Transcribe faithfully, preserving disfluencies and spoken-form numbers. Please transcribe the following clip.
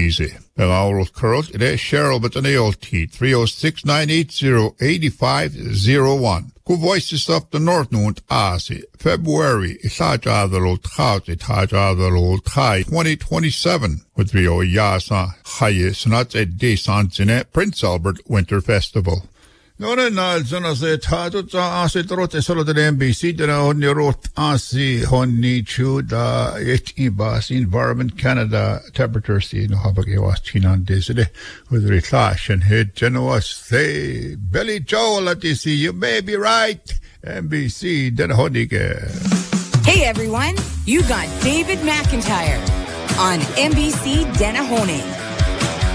easy. Pelaurus curls, it is Cheryl, but an old T, three oh six, nine eight zero, eight five zero one. Ku voices of the North Noon Asi, February, Isajadalo Thazi, Tajadalo Thai, twenty twenty-seven, with Rio Yasa, Hayes, Nuts at Desan Prince Albert Winter Festival. Nora Nalzona se Tato Asi Trote Solo de M B C, Dana Honi Rot Asi, Honi Chu, da Ibas, Environment Canada, Temperature C, no Habaki was Chinan Deside, with Reclash and Head Genoas, say, Belly Joe, let you see, you may be right, M B C, Dana Honige. Hey everyone, you got David McIntyre on M B C Denahone.